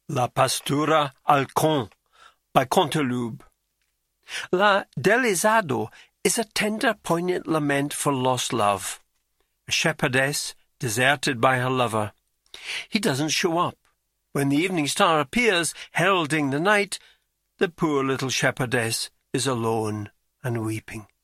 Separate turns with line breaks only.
La Pastura al Con by Canteloube. La Delisado is a tender, poignant lament for lost love. A shepherdess deserted by her lover. He doesn't show up. When the evening star appears, heralding the night, the poor little shepherdess is alone and weeping.